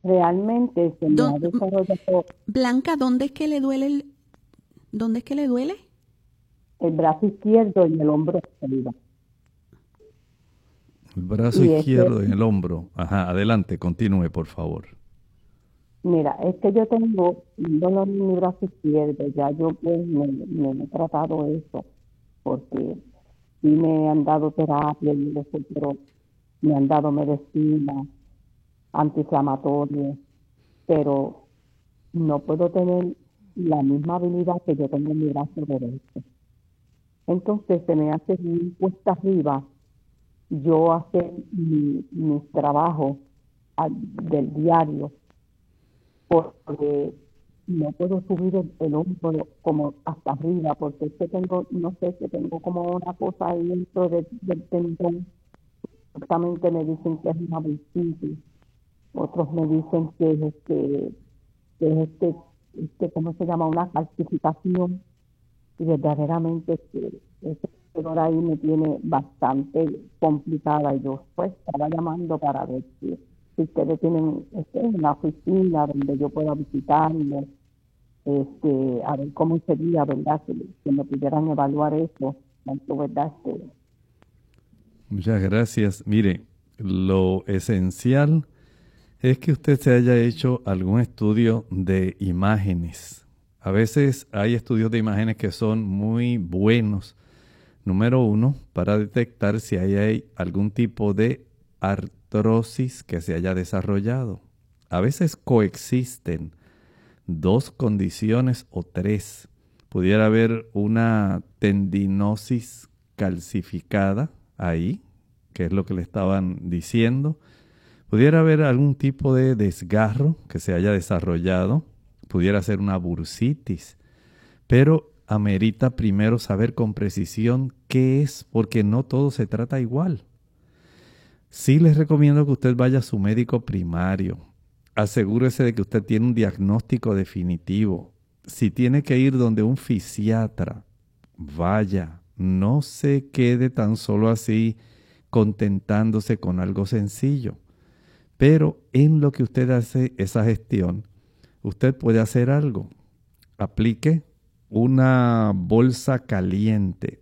realmente se me ha desarrollado Blanca, ¿dónde es que le duele dónde es que le duele? el brazo izquierdo y el hombro arriba. El brazo Y es que, izquierdo en el hombro. Ajá, adelante, continúe, por favor. mira, es que yo tengo un dolor en mi brazo izquierdo, ya yo pues me he tratado eso, porque sí me han dado terapia y eso, pero me han dado medicina antiinflamatoria, pero no puedo tener la misma habilidad que yo tengo en mi brazo derecho. Entonces se me hace bien cuesta arriba yo hacer mis trabajos del diario, porque no puedo subir el hombro como hasta arriba, porque es que tengo, no sé, que tengo como una cosa ahí dentro del tendón. Exactamente me dicen que es una bursitis, otros me dicen que es ¿cómo se llama? Una calcificación, y verdaderamente ese dolor ahí me tiene bastante complicada. Y yo pues estaba llamando para ver si ustedes tienen una oficina donde yo pueda visitarme, a ver cómo sería, ¿verdad? Que me pudieran evaluar eso, tanto, ¿verdad? Muchas gracias. Mire, lo esencial es que usted se haya hecho algún estudio de imágenes. A veces hay estudios de imágenes que son muy buenos. Número uno, para detectar si hay algún tipo de artrosis que se haya desarrollado. A veces coexisten dos condiciones o tres. Pudiera haber una tendinosis calcificada ahí, que es lo que le estaban diciendo. Pudiera haber algún tipo de desgarro que se haya desarrollado. Pudiera ser una bursitis. Pero amerita primero saber con precisión qué es, porque no todo se trata igual. Sí les recomiendo que usted vaya a su médico primario. Asegúrese de que usted tiene un diagnóstico definitivo. Si tiene que ir donde un fisiatra, vaya. No se quede tan solo así contentándose con algo sencillo. Pero en lo que usted hace esa gestión, usted puede hacer algo. Aplique una bolsa caliente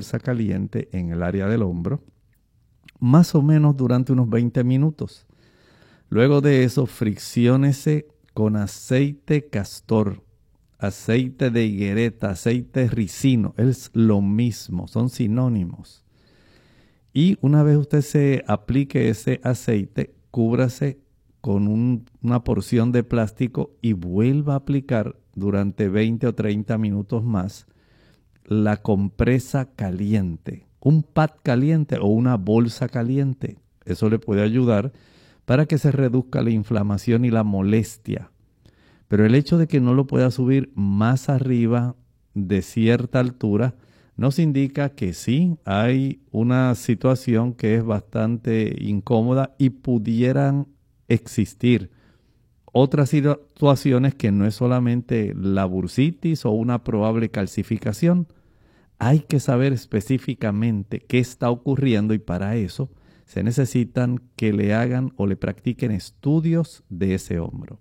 en el área del hombro, más o menos durante unos 20 minutos. Luego de eso, fricciónese con aceite castor, aceite de higuereta, aceite ricino. Es lo mismo, son sinónimos. Y una vez usted se aplique ese aceite, cúbrase con una porción de plástico y vuelva a aplicar durante 20 o 30 minutos más la compresa caliente, un pad caliente o una bolsa caliente. Eso le puede ayudar para que se reduzca la inflamación y la molestia. Pero el hecho de que no lo pueda subir más arriba de cierta altura nos indica que sí hay una situación que es bastante incómoda y pudieran existir otras situaciones que no es solamente la bursitis o una probable calcificación. Hay que saber específicamente qué está ocurriendo y para eso se necesitan que le hagan o le practiquen estudios de ese hombro.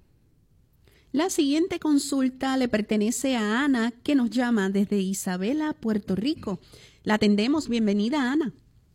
La siguiente consulta le pertenece a Ana, que nos llama desde Isabela, Puerto Rico. La atendemos. Bienvenida, Ana.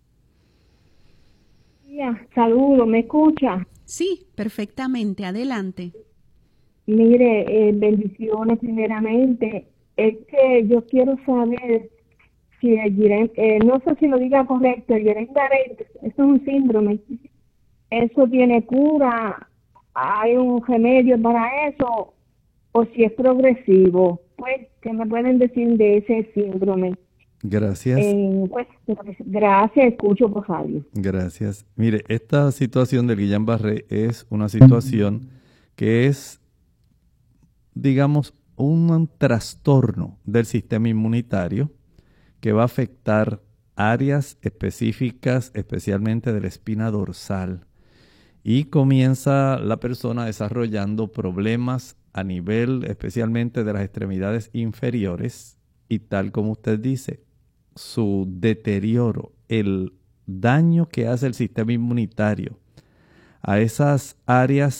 Saludos, ¿me escucha? Sí, perfectamente. Adelante. Mire, bendiciones primeramente. Es que yo quiero saber si el no sé si lo diga correcto, el Guillain-Barré es un síndrome. ¿Eso tiene cura? ¿Hay un remedio para eso? ¿O si es progresivo? Pues, ¿qué me pueden decir de ese síndrome? Gracias. Pues, gracias, escucho por radio. Gracias. Mire, esta situación del Guillain-Barré es una situación que es, digamos, un trastorno del sistema inmunitario que va a afectar áreas específicas, especialmente de la espina dorsal. Y comienza la persona desarrollando problemas a nivel especialmente de las extremidades inferiores y tal como usted dice, su deterioro, el daño que hace el sistema inmunitario a esas áreas